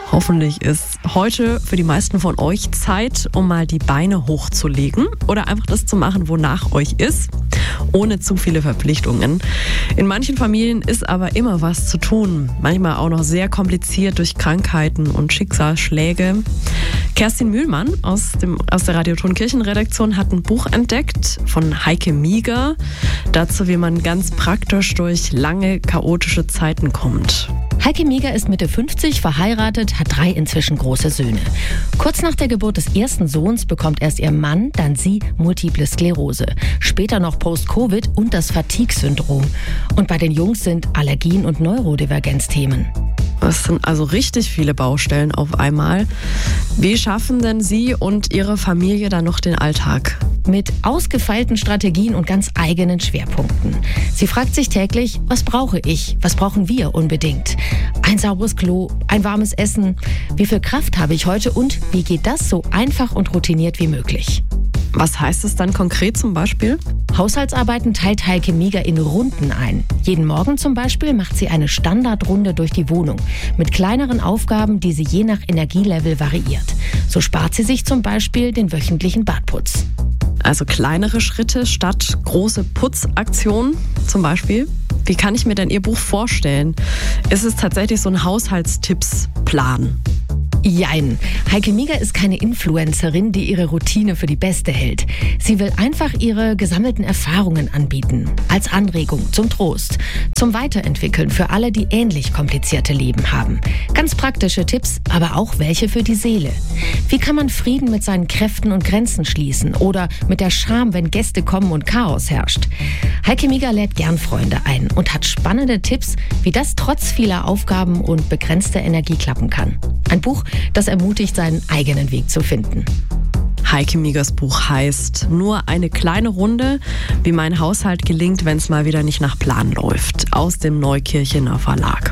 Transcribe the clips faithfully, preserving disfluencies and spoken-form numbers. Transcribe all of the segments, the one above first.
Hoffentlich ist heute für die meisten von euch Zeit, um mal die Beine hochzulegen oder einfach das zu machen, wonach euch ist, ohne zu viele Verpflichtungen. In manchen Familien ist aber immer was zu tun, manchmal auch noch sehr kompliziert durch Krankheiten und Schicksalsschläge. Kerstin Mühlmann aus, dem, aus der Radioton Kirchenredaktion hat ein Buch entdeckt von Heike Mieger, dazu, wie man ganz praktisch durch lange, chaotische Zeiten kommt. Heike Mieger ist Mitte fünfzig, verheiratet, hat drei inzwischen große Söhne. Kurz nach der Geburt des ersten Sohns bekommt erst ihr Mann, dann sie Multiple Sklerose. Später noch Post-Covid und das Fatigue-Syndrom. Und bei den Jungs sind Allergien und Neurodivergenz Themen. Das sind also richtig viele Baustellen auf einmal. Wie schaffen denn Sie und Ihre Familie dann noch den Alltag? Mit ausgefeilten Strategien und ganz eigenen Schwerpunkten. Sie fragt sich täglich, was brauche ich? Was brauchen wir unbedingt? Ein sauberes Klo, ein warmes Essen. Wie viel Kraft habe ich heute und wie geht das so einfach und routiniert wie möglich? Was heißt es dann konkret zum Beispiel? Haushaltsarbeiten teilt Heike Mieger in Runden ein. Jeden Morgen zum Beispiel macht sie eine Standardrunde durch die Wohnung mit kleineren Aufgaben, die sie je nach Energielevel variiert. So spart sie sich zum Beispiel den wöchentlichen Badputz. Also kleinere Schritte statt große Putzaktionen zum Beispiel. Wie kann ich mir denn Ihr Buch vorstellen? Ist es tatsächlich so ein Haushaltstippsplan? Jein. Heike Mieger ist keine Influencerin, die ihre Routine für die beste hält. Sie will einfach ihre gesammelten Erfahrungen anbieten. Als Anregung, zum Trost, zum Weiterentwickeln für alle, die ähnlich komplizierte Leben haben. Ganz praktische Tipps, aber auch welche für die Seele. Wie kann man Frieden mit seinen Kräften und Grenzen schließen oder mit der Scham, wenn Gäste kommen und Chaos herrscht? Heike Mieger lädt gern Freunde ein und hat spannende Tipps, wie das trotz vieler Aufgaben und begrenzter Energie klappen kann. Ein Buch, das ermutigt, seinen eigenen Weg zu finden. Heike Miegers Buch heißt Nur eine kleine Runde, wie mein Haushalt gelingt, wenn es mal wieder nicht nach Plan läuft, aus dem Neukirchener Verlag.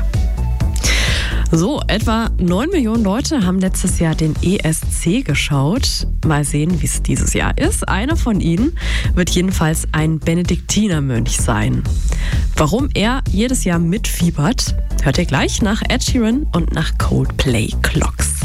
So, etwa neun Millionen Leute haben letztes Jahr den E S C geschaut. Mal sehen, wie es dieses Jahr ist. Einer von ihnen wird jedenfalls ein Benediktinermönch sein. Warum er jedes Jahr mitfiebert, hört ihr gleich nach Ed Sheeran und nach Coldplay Clocks.